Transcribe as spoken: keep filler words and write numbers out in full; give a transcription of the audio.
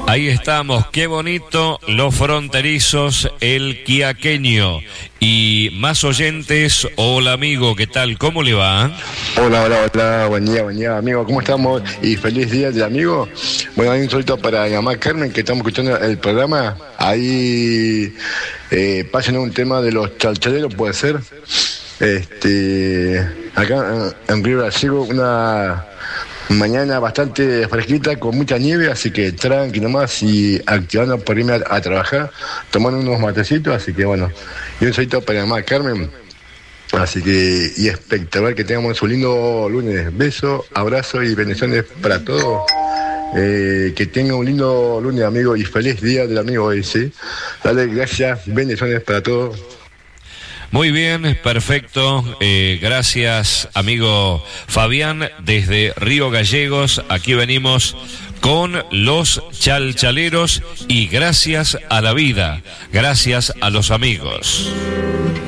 Ahí estamos, qué bonito, los fronterizos, el quiaqueño. Y más oyentes, hola amigo, ¿qué tal? ¿Cómo le va? Hola, hola, hola, buen día, buen día amigo, ¿cómo estamos? Y feliz día del amigo. Bueno, hay un solito para mi mamá Carmen, que estamos escuchando el programa. Ahí eh, pasen un tema de los chalchaleros, puede ser. Este, acá en, en Río Gallego, una mañana bastante fresquita, con mucha nieve, así que tranqui nomás y activando por irme a, a trabajar, tomando unos matecitos, así que bueno, y un solito para mi mamá Carmen. Así que, y espectacular que tengamos un lindo lunes. Besos, abrazos y bendiciones para todos. Eh, que tenga un lindo lunes, amigo, y feliz día del amigo hoy, ¿sí? Dale, gracias, bendiciones para todos. Muy bien, perfecto. Eh, gracias, amigo Fabián, desde Río Gallegos. Aquí venimos con los chalchaleros y gracias a la vida, gracias a los amigos.